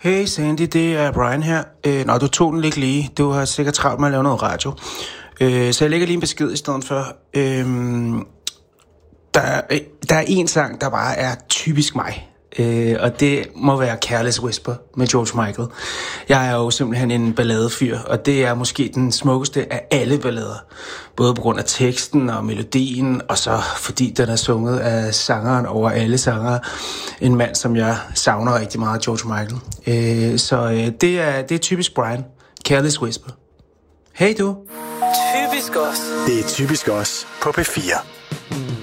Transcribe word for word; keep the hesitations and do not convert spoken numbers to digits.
Hey Sandy, det er Brian her. Øh, nå, du tog den ikke lige. Du har sikkert travlt med at lave noget radio. Øh, så jeg lægger lige en besked i stedet for. Øh, der, øh, der er en sang, der bare er typisk mig. Øh, og det må være Careless Whisper med George Michael. Jeg er jo simpelthen en balladefyr, og det er måske den smukkeste af alle ballader. Både på grund af teksten og melodien, og så fordi den er sunget af sangeren over alle sangere. En mand, som jeg savner rigtig meget, George Michael. Øh, så øh, det, er, det er typisk Brian. Careless Whisper. Hey du. Typisk os. Det er typisk os på P fire. Mm.